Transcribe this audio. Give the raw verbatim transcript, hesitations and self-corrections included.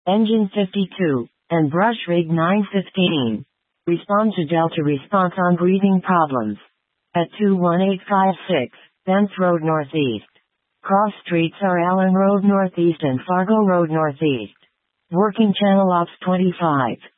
Engine fifty-two, and Brush Rig nine fifteen. Respond to Delta response on breathing problems. At two one eight five six, Bent's Road Northeast. Cross streets are Allen Road Northeast and Fargo Road Northeast. Working channel ops twenty-five.